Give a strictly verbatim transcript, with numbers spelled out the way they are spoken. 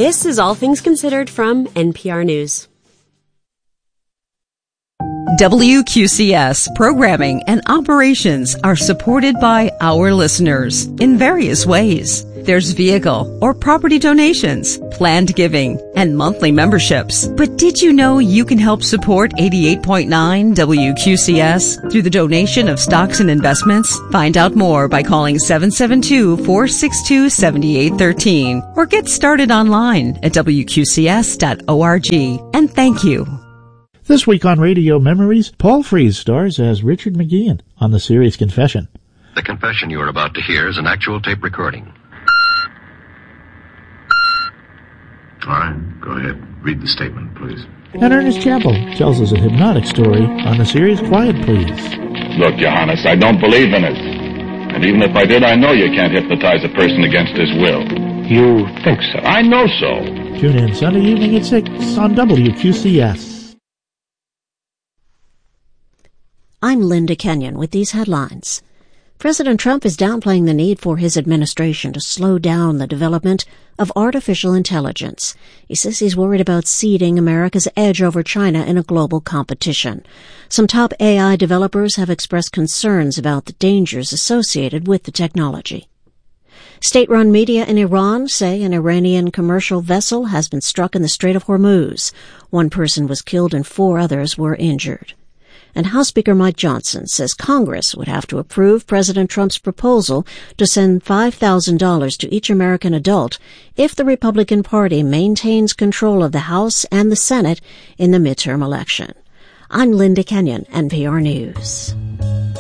This is All Things Considered from N P R News. W Q C S programming and operations are supported by our listeners in various ways. There's vehicle or property donations, planned giving, and monthly memberships. But did you know you can help support eighty-eight point nine W Q C S through the donation of stocks and investments? Find out more by calling seven seven two, four six two, seven eight one three or get started online at W Q C S dot org. And thank you. This week on Radio Memories, Paul Frees stars as Richard McGeehan on the series Confession. The confession you are about to hear is an actual tape recording. All right, go ahead. Read the statement, please. And Ernest Chappell tells us a hypnotic story on the series Quiet Please. Look, Johannes, I don't believe in it. And even if I did, I know you can't hypnotize a person against his will. You think so? I know so. Tune in Sunday evening at six on W Q C S. I'm Linda Kenyon with these headlines. President Trump is downplaying the need for his administration to slow down the development of artificial intelligence. He says he's worried about ceding America's edge over China in a global competition. Some top A I developers have expressed concerns about the dangers associated with the technology. State-run media in Iran say an Iranian commercial vessel has been struck in the Strait of Hormuz. One person was killed and four others were injured. And House Speaker Mike Johnson says Congress would have to approve President Trump's proposal to send five thousand dollars to each American adult if the Republican Party maintains control of the House and the Senate in the midterm election. I'm Linda Kenyon, N P R News.